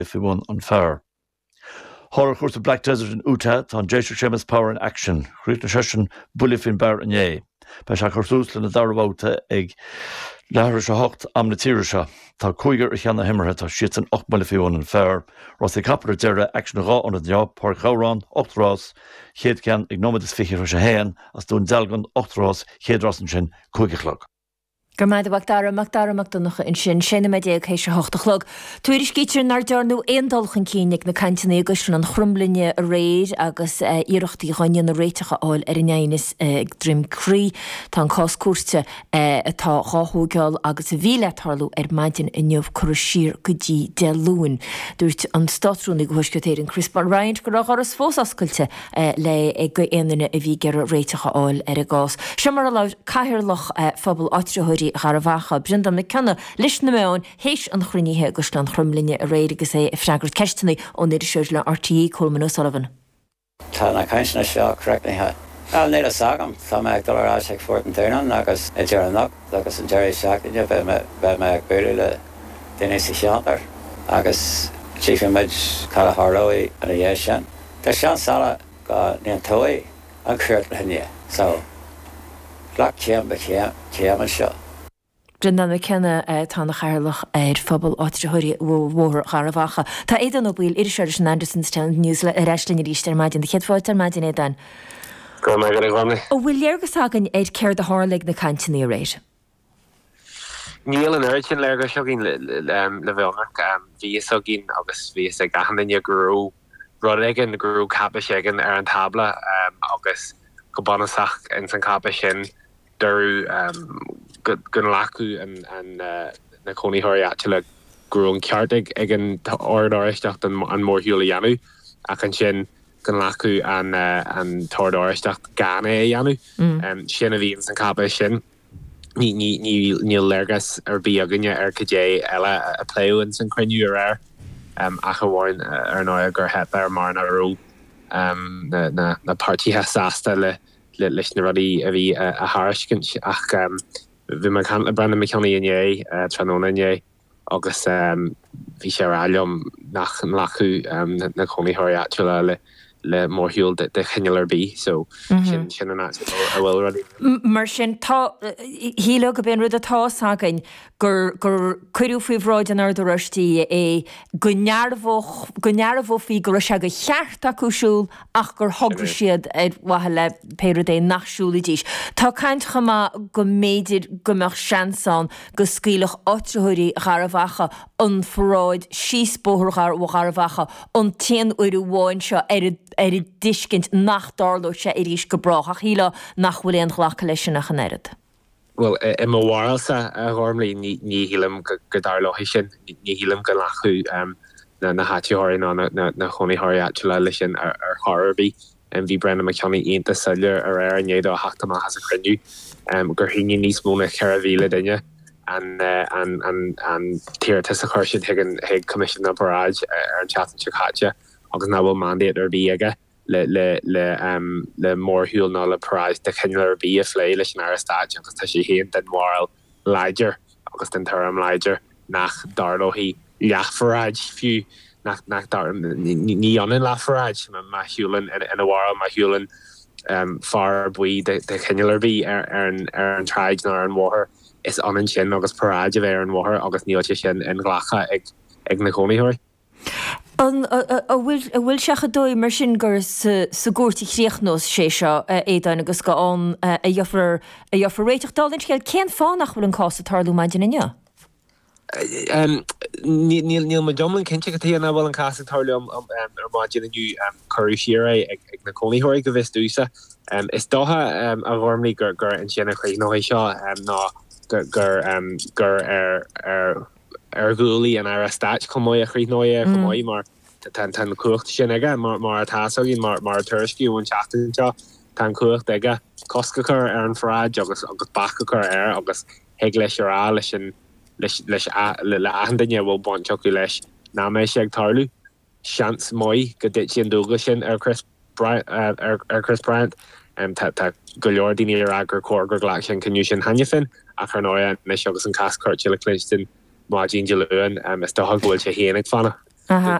if we won on fair. Horror course of Black Desert in Utah, on Jason Sheamus Power in Action, Create Session, Bullifin Bar and Ye. Pesha Corsuslan and Darwauta egg Larisha Hocht Amnatirisha, Ta Kuiger Hana Hemmerhet, Shits and Ochmalifion and Fair, Rossi Capra Dera Action Raw on the job, Park Hauron, Octros, Hedkan, Ignomidus Fikir Hayan, as Dun Dalgon, Octros, Hedrossenshin, Kuigichlog. Gurmaid Macdara Macdonacha in Shinna Media Casha Hochtlog. Tuirish Gitcher Nardarno Endolchan Kinik, the Cantini Gushan and Chrumblinia Raid, Agus Irochti Ronyan the Ratacha all Erinanis Drim Cree, Tan Cos Kursta, a Ta Hahugel, Agus Villa Tarlo, Ermadin, and Yov Kurashir Gudi de Loon. Durt on Stotruni Gushkater and Crispar Ryan, Garahoras Fosaskulte, lay a good end in a Viger Ratacha all Erigos. Shamar allowed Kahirloch Fabul Otrahuri. Garavacha, Brinda McKenna, Lishna Meon, Hish and Chrinihe Guslan Crumlinia, a Radigase, if Shagrat Kestany, on the Shurla RTE, Coleman O'Sullivan. Tana Kansna Shaw, correctly. I'll need a sagam, some $1 Ashik Fort and Turn on, Nagas, a Jeranock, Nagas and Jerry Shackleton, by my Burla, Dennis Shanter, Agus, Chief Image, Kalaharlowy, and a Yeshan. The Shan Sala got Nantoi, and Kurt Linia. So, Black Cham, and Shaw. Brinda McKenna Tana Charlach Fabul Otrahuri War Garavacha. Ta Aidan O'Beel, Irish Anderson's Town News, Rashlin Easter Madin, the Kid Foster Madin Edan. Go, Maggie. Oh, will Yergasagan Ed care the Horlig the Cantini rate? Neil and Urchin Lerga Shogin Levelnak, Viasogin, August Viasagan, and your Guru, Rodegan, the Guru Kapashagan, Aaron Tabla, August Kobanasach, and San Kapashin, Duru, Gunlaku and Nakoni Horiatula grew in Cardig again Ordoristacht and more Julianu. Akanshin Gunlaku and Tordoristacht Gane Yanu. Shinavins and Kappa Shin. Neil Lergas or Biaganya Erkaj Ella a Playwins and Quinu Achawarn Ernoya Gerheta Marna Ro the party has asked the listener already a Harishkin Ach Brandon McKinney in Ye, Tranona in Ye, August Visharalium, Nach Laku, Nakoni Horiatula, Le Morhul, the Hinnular B, so Shin and that's well already. Mershin, he look a bit with the toss again, Gur Kurufi Rodan or the Rushti, a Gunyarvo figure shag a Yarta Kushul, Achgur Hograshid, at Wahale Perode Nachshulidish. Takant Hama Gumedid Gumach Shanson, Guskilach Otrahuri, Garavacha, Unfroid, Sheesbohur Garavacha, Untien Uru Wansha, Dishkint nach Darlo she Irish Gebrach, Hila nach William Glackaleshin nach Nerid. Well, in Mawarsa, normally ni hilam Gadarlo Hishin, ni hilam Galachu, na Hatihori na Honi Horiatula Lishin or Horrorby, and V. Brendan McKinney ain't the cellular or air and Yedo Haktama has a crenu, Gerhini Nismona Caravilla Dinya, and Tiratis Akorshin Hig Commission of Barrage, or Chatham Chikacha. Agus na will mandate or be aga le more hul na le prize de kinler be a flay leis an aristad agus ta she hen den moral liger agus den term liger nach darlo hi lafarage few nach dar ni on in lafarage ma hulin in a while ma hulin far bui de kinler be an tried na an water is on in chin agus parage of air and water agus ni shin in glacha ag na coni hori. Will Shachadoi Mershin Gurs Sigurti Kriechnos Shesha Aidan agus go on a Yoffer Rated Dolin Hill can't fall nach will cost a Tarlu Maginia. Neil McDumlin can check it here now. Well, in Castle Tarlu Magin and you Curishira na Coney Hori Gavistusa. It's Doha a warmly gur and Jenna Craig no Shaw no gur Erguli and Arastach Komoya Krinoya Komoy Mar Tan Cook Shenega Mar Tasogin Mar Turski and Chatin Jaw Tan Cook Dega Koskakar Aaron Farage August Bakakar Air August Hegleshara Lishin Lish Andanya will bon Chokulesh Name Shag Tarlu Shants Moy Gaditchin Douglashin Chris Bryant Ta Guljordini Rager Korger Glakshan Kanyushin Hanyafin Akarnoya Nishogus and Caskart Chilliclinston Margin Jaluan Mr. Hugwell Shahianic Fana.